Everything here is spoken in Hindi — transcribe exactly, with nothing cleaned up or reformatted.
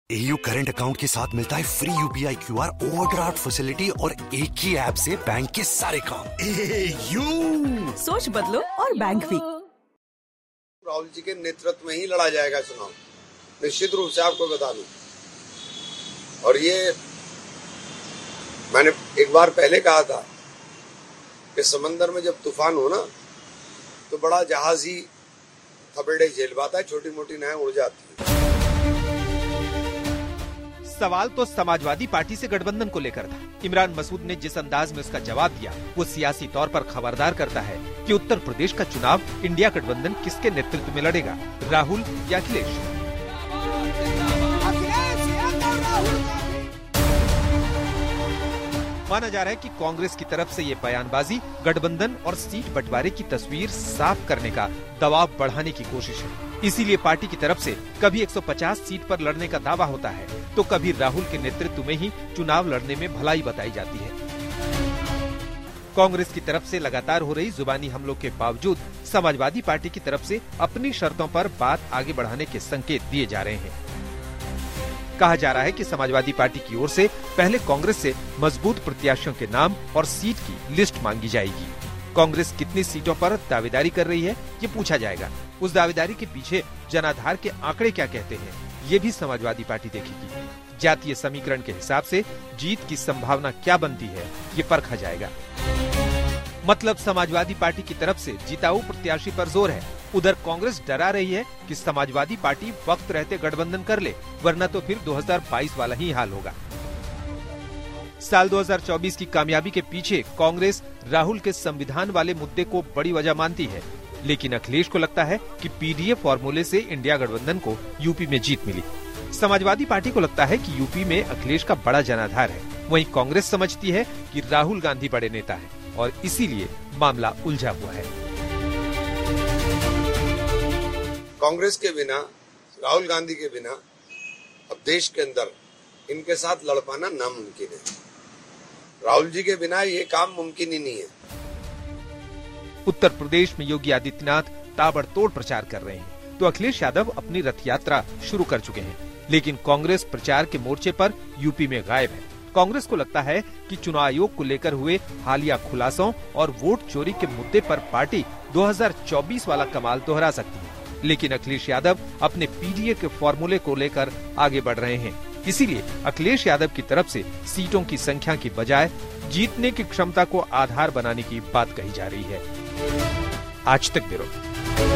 एयू करंट अकाउंट के साथ मिलता है free UPI QR overdraft facility और एक ही ऐप से बैंक के सारे काम। एयू सोच बदलो और बैंक भी। राहुल जी के नेतृत्व में ही लड़ा जाएगा चुनाव, निश्चित रूप से आपको बता दूं। और ये मैंने एक बार पहले कहा था कि समंदर में जब तूफान हो ना तो बड़ा जहाज ही थपेड़े झेल पाता है, छोटी मोटी नावें उड़ जाती है। सवाल तो समाजवादी पार्टी से गठबंधन को लेकर था। इमरान मसूद ने जिस अंदाज में उसका जवाब दिया वो सियासी तौर पर खबरदार करता है कि उत्तर प्रदेश का चुनाव इंडिया गठबंधन किसके नेतृत्व में लड़ेगा, राहुल या अखिलेश। माना जा रहा है कि कांग्रेस की तरफ से ये बयानबाजी गठबंधन और सीट बंटवारे की तस्वीर साफ करने का दबाव बढ़ाने की कोशिश है। इसीलिए पार्टी की तरफ से कभी एक सौ पचास सीट पर लड़ने का दावा होता है तो कभी राहुल के नेतृत्व में ही चुनाव लड़ने में भलाई बताई जाती है। कांग्रेस की तरफ से लगातार हो रही जुबानी हमलों के बावजूद समाजवादी पार्टी की तरफ से अपनी शर्तों पर बात आगे बढ़ाने के संकेत दिए जा रहे हैं। कहा जा रहा है कि समाजवादी पार्टी की ओर से पहले कांग्रेस से मजबूत प्रत्याशियों के नाम और सीट की लिस्ट मांगी जाएगी। कांग्रेस कितनी सीटों पर दावेदारी कर रही है ये पूछा जाएगा। उस दावेदारी के पीछे जनाधार के आंकड़े क्या कहते हैं ये भी समाजवादी पार्टी देखेगी। जातीय समीकरण के हिसाब से जीत की संभावना क्या बनती है ये परखा जाएगा। मतलब समाजवादी पार्टी की तरफ से जिताऊ प्रत्याशी पर जोर है, उधर कांग्रेस डरा रही है कि समाजवादी पार्टी वक्त रहते गठबंधन कर ले, वरना तो फिर दो हज़ार बाईस वाला ही हाल होगा। साल दो हज़ार चौबीस की कामयाबी के पीछे कांग्रेस राहुल के संविधान वाले मुद्दे को बड़ी वजह मानती है, लेकिन अखिलेश को लगता है कि पीडीए फॉर्मूले से इंडिया गठबंधन को यूपी में जीत मिली। समाजवादी पार्टी को लगता है कि यूपी में अखिलेश का बड़ा जनाधार है, वहीं कांग्रेस समझती है कि राहुल गांधी बड़े नेता हैं और इसीलिए मामला उलझा हुआ है। कांग्रेस के बिना, राहुल गांधी के बिना अब देश के अंदर इनके साथ लड़ पाना नामुमकिन है। राहुल जी के बिना ये काम मुमकिन ही नहीं है। उत्तर प्रदेश में योगी आदित्यनाथ ताबड़तोड़ प्रचार कर रहे हैं तो अखिलेश यादव अपनी रथ यात्रा शुरू कर चुके हैं, लेकिन कांग्रेस प्रचार के मोर्चे पर यूपी में गायब है। कांग्रेस को लगता है कि चुनाव आयोग को लेकर हुए हालिया खुलासों और वोट चोरी के मुद्दे पर पार्टी दो हज़ार चौबीस वाला कमाल दोहरा सकती है, लेकिन अखिलेश यादव अपने पीडीए के फॉर्मूले को लेकर आगे बढ़ रहे हैं। इसीलिए अखिलेश यादव की तरफ से सीटों की संख्या की बजाय जीतने की क्षमता को आधार बनाने की बात कही जा रही है। आज तक ब्यूरो।